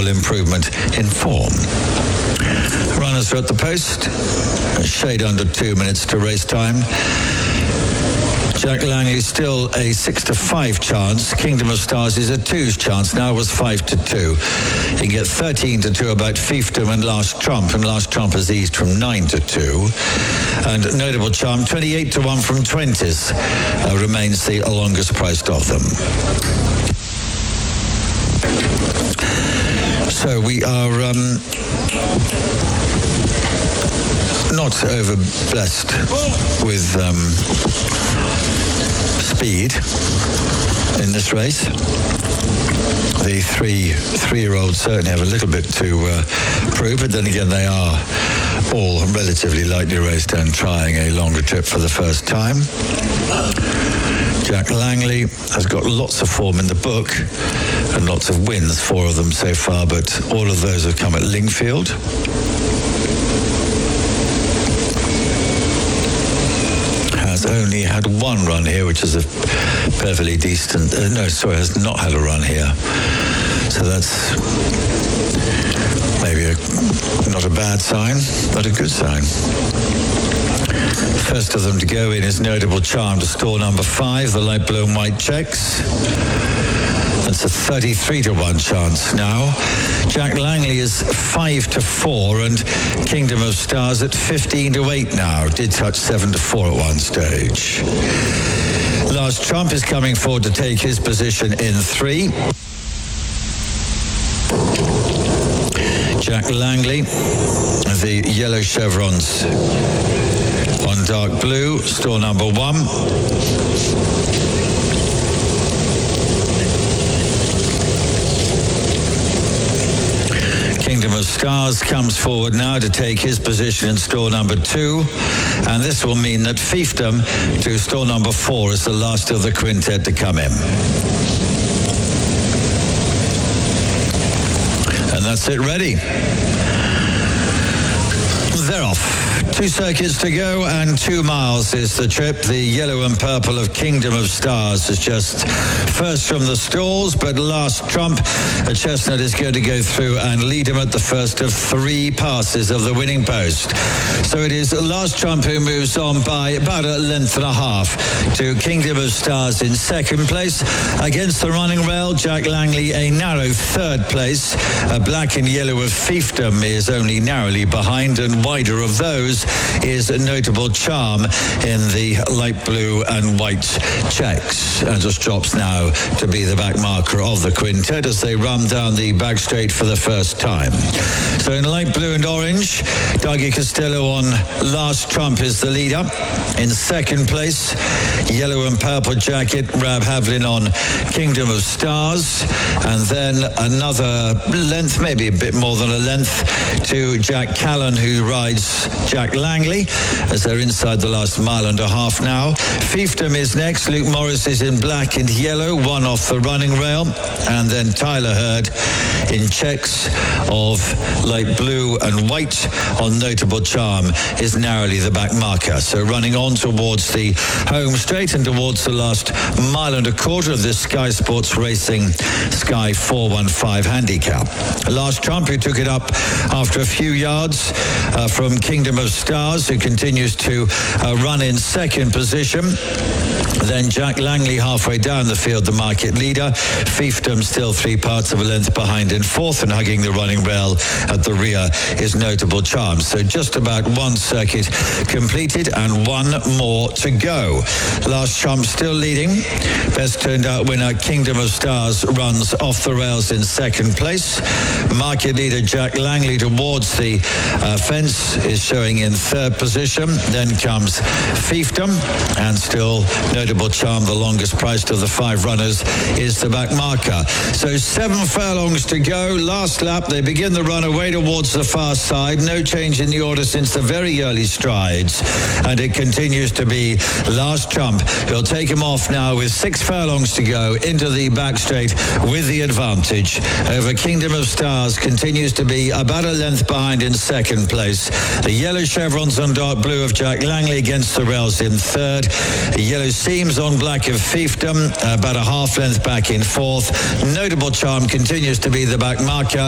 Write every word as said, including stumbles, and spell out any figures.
notable improvement in form. Runners are at the post, a shade under two minutes to race time. Jack Langley still a six to five chance. Kingdom of Stars is a two's chance. Now it was five to two. You get thirteen to two about Fiefdom and Last Trump, and Last Trump has eased from nine to two. And Notable Charm, twenty-eight to one from twenties, uh, remains the longest priced of them. So we are um, not over blessed with um, speed in this race. The three three-year-olds certainly have a little bit to uh, prove, but then again they are all relatively lightly raced and trying a longer trip for the first time. Jack Langley has got lots of form in the book and lots of wins, four of them so far, but all of those have come at Lingfield. Has only had one run here, which is a perfectly decent, uh, no, sorry, has not had a run here. So that's maybe a, not a bad sign, but a good sign. First of them to go in is Notable Charm to stall number five, the light blue and white checks. That's a thirty-three to one chance now. Jack Langley is five to four, and Kingdom of Stars at fifteen to eight now. Did touch seven to four at one stage. Last Trump is coming forward to take his position in three. Jack Langley, the yellow chevrons on dark blue, stall number one. Kingdom of Stars comes forward now to take his position in stall number two, and this will mean that Fiefdom to stall number four is the last of the quintet to come in. And that's it, ready. They're off. Two circuits to go and two miles is the trip. The yellow and purple of Kingdom of Stars is just first from the stalls, but Last Trump, a chestnut, is going to go through and lead him at the first of three passes of the winning post. So it is Last Trump who moves on by about a length and a half to Kingdom of Stars in second place. Against the running rail, Jack Langley a narrow third place. A black and yellow of Fiefdom is only narrowly behind, and wider of those is Notable Charm in the light blue and white checks, and just drops now to be the back marker of the quintet as they run down the back straight for the first time. So in light blue and orange, Dougie Costello on Last Trump is the leader. In second place, yellow and purple jacket, Rab Havlin on Kingdom of Stars, and then another length, maybe a bit more than a length, to Jack Callan, who rides Jack Langley as they're inside the last mile and a half now. Fiefdom is next. Luke Morris is in black and yellow, one off the running rail, and then Tyler Hurd in checks of light blue and white on Notable Charm is narrowly the back marker. So running on towards the home straight and towards the last mile and a quarter of this Sky Sports Racing Sky four one five handicap. Last Trump, who took it up after a few yards uh, from Kingdom of Stars, who continues to uh, run in second position. Then Jack Langley halfway down the field, the market leader. Fiefdom still three parts of a length behind in fourth, and hugging the running rail at the rear is Notable Charm. So just about one circuit completed and one more to go. Last Trump still leading. Best turned out winner Kingdom of Stars runs off the rails in second place. Market leader Jack Langley towards the uh, fence is showing in third position. Then comes Fiefdom, and still Notable Charm, the longest priced of the five runners, is the back marker. So seven furlongs to go. Last lap, they begin the run away towards the far side. No change in the order since the very early strides, and it continues to be Last Trump. He'll take him off now with six furlongs to go into the back straight with the advantage over Kingdom of Stars. Continues to be about a length behind in second place. The yellow chevrons on dark blue of Jack Langley against the rails in third. The yellow seams on black of Fiefdom about a half length back in fourth. Notable Charm continues to be the back marker.